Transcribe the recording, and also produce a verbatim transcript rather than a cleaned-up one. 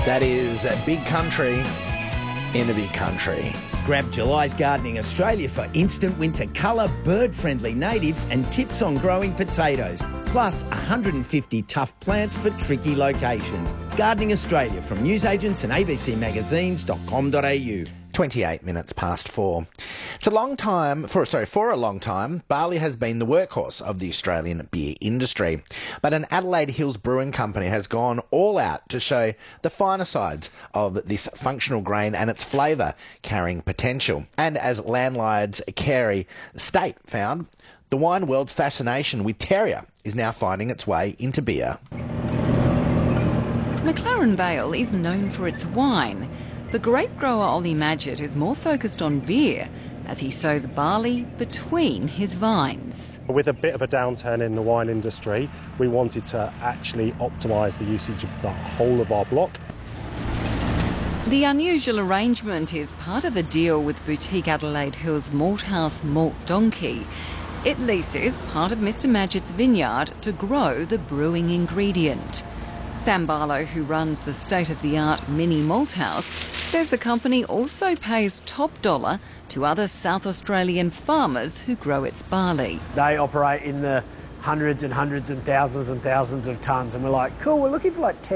That is a big country in a big country. Grab July's Gardening Australia for instant winter colour, bird-friendly natives and tips on growing potatoes. Plus one hundred fifty tough plants for tricky locations. Gardening Australia from newsagents and a b c magazines dot com dot a u. twenty-eight minutes past four. It's a long time, for sorry, for a long time, barley has been the workhorse of the Australian beer industry. But an Adelaide Hills Brewing Company has gone all out to show the finer sides of this functional grain and its flavour carrying potential. And as Landlords Carey State found, the wine world's fascination with Terrier is now finding its way into beer. McLaren Vale is known for its wine. The grape grower Ollie Madgett is more focused on beer as he sows barley between his vines. With a bit of a downturn in the wine industry, we wanted to actually optimise the usage of the whole of our block. The unusual arrangement is part of a deal with boutique Adelaide Hills Malthouse Malt Donkey. It leases part of Mr Madgett's vineyard to grow the brewing ingredient. Sam Barlow, who runs the state-of-the-art mini malthouse, says the company also pays top dollar to other South Australian farmers who grow its barley. They operate in the hundreds and hundreds and thousands and thousands of tonnes, and we're like, cool, we're looking for like ten